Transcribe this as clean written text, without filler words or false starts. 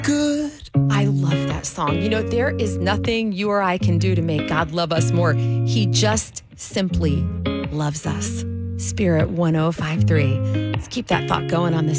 good. I love that song. You know, there is nothing you or I can do to make God love us more. He just simply loves us. Spirit 1053. Let's keep that thought going on this